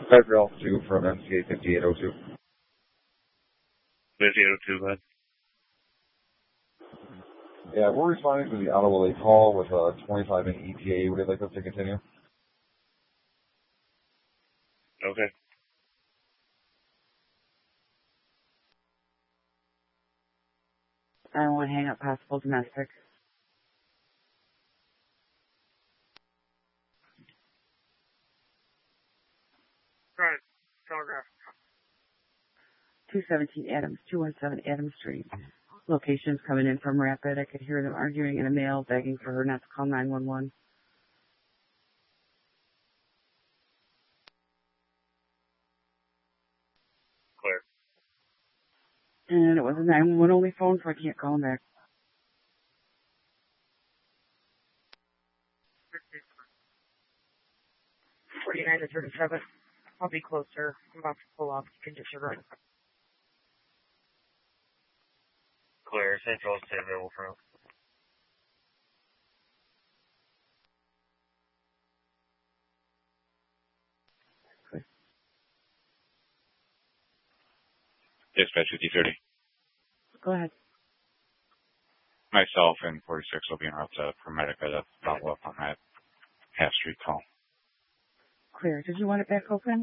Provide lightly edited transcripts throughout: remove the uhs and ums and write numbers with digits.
Federal 2 from MCA 5802. 5802, bud. Yeah, we're responding to the Ottawa Lake call with a 25-minute ETA. Would you like us to continue? Okay. I want to hang up possible domestic. Right. Telegraph. 217 Adams, 217 Adams Street. Locations coming in from Rapid. I could hear them arguing in a mail, begging for her not to call 911. Clear. And it was a 911 only phone, so I can't call them back. 49 to 37. I'll be closer. I'm about to pull off. You can just run. Clear. Central is available for now. Dispatch 5030. Go ahead. Myself and 46 will be en route to ProMedica to follow up on that half street call. Clear. Did you want it back open?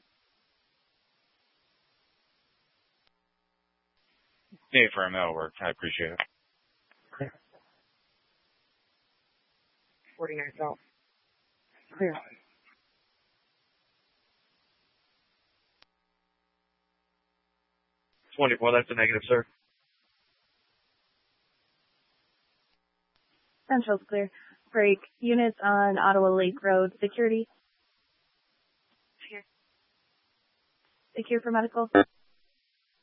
Hey, firm, that'll work. I appreciate it. Clear. 49 South. Clear. That's a negative, sir. Central's clear. Break. Units on Ottawa Lake Road. Security. Secure for medical.